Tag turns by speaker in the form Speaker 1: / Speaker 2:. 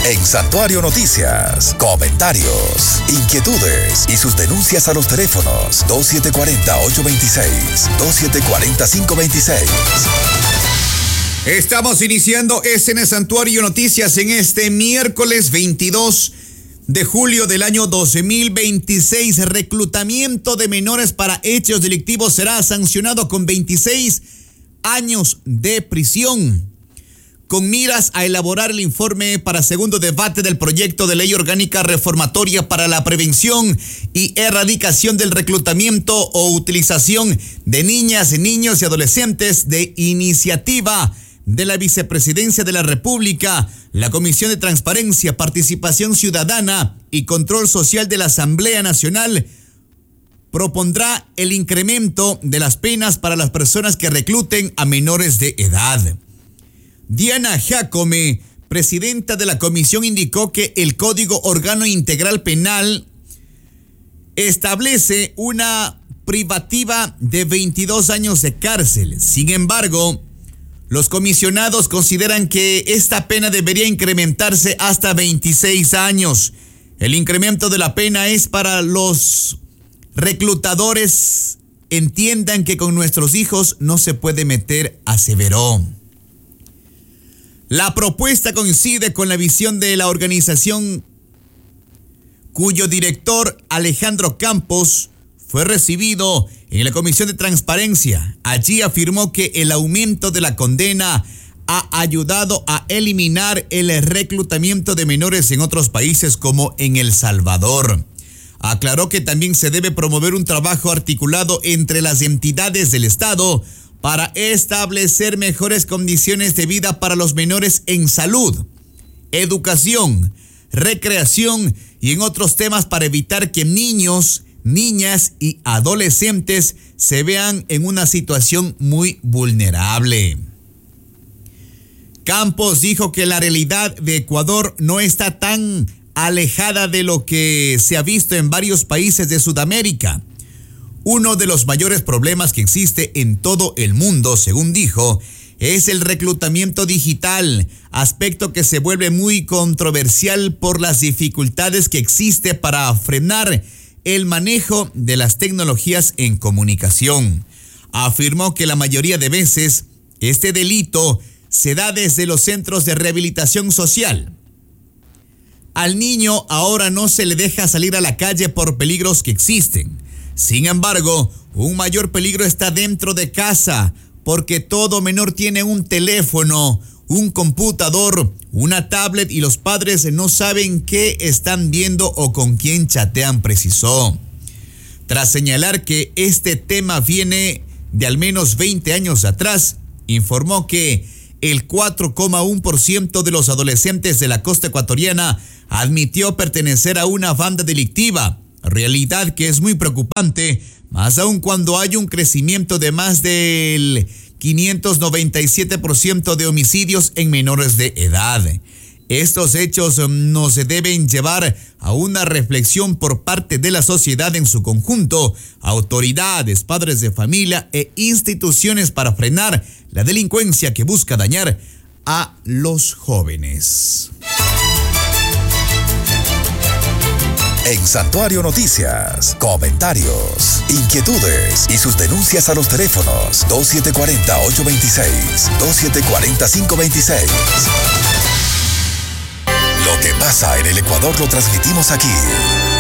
Speaker 1: En Santuario Noticias, comentarios, inquietudes y sus denuncias a los teléfonos 2740-826, 2740-526.
Speaker 2: Estamos iniciando SN Santuario Noticias en este miércoles 22 de julio del año 2026. Reclutamiento de menores para hechos delictivos será sancionado con 26 años de prisión. Con miras a elaborar el informe para segundo debate del proyecto de ley orgánica reformatoria para la prevención y erradicación del reclutamiento o utilización de niñas, niños y adolescentes, de iniciativa de la Vicepresidencia de la República, la Comisión de Transparencia, Participación Ciudadana y Control Social de la Asamblea Nacional, propondrá el incremento de las penas para las personas que recluten a menores de edad. Diana Jacome, presidenta de la comisión, indicó que el Código Órgano Integral Penal establece una privativa de 22 años de cárcel. Sin embargo, los comisionados consideran que esta pena debería incrementarse hasta 26 años. El incremento de la pena es para los reclutadores. Entiendan que con nuestros hijos no se puede meter, aseveró. La propuesta coincide con la visión de la organización cuyo director, Alejandro Campos, fue recibido en la Comisión de Transparencia. Allí afirmó que el aumento de la condena ha ayudado a eliminar el reclutamiento de menores en otros países como en El Salvador. Aclaró que también se debe promover un trabajo articulado entre las entidades del Estado para establecer mejores condiciones de vida para los menores en salud, educación, recreación y en otros temas para evitar que niños, niñas y adolescentes se vean en una situación muy vulnerable. Campos dijo que la realidad de Ecuador no está tan alejada de lo que se ha visto en varios países de Sudamérica. Uno de los mayores problemas que existe en todo el mundo, según dijo, es el reclutamiento digital, aspecto que se vuelve muy controversial por las dificultades que existe para frenar el manejo de las tecnologías en comunicación. Afirmó que la mayoría de veces este delito se da desde los centros de rehabilitación social. Al niño ahora no se le deja salir a la calle por peligros que existen. Sin embargo, un mayor peligro está dentro de casa, porque todo menor tiene un teléfono, un computador, una tablet y los padres no saben qué están viendo o con quién chatean, precisó. Tras señalar que este tema viene de al menos 20 años atrás, informó que el 4,1% de los adolescentes de la costa ecuatoriana admitió pertenecer a una banda delictiva. Realidad que es muy preocupante, más aún cuando hay un crecimiento de más del 597% de homicidios en menores de edad. Estos hechos nos deben llevar a una reflexión por parte de la sociedad en su conjunto, autoridades, padres de familia e instituciones para frenar la delincuencia que busca dañar a los jóvenes.
Speaker 1: En Santuario Noticias, comentarios, inquietudes y sus denuncias a los teléfonos 2740-826, 2740-526. Lo que pasa en el Ecuador lo transmitimos aquí.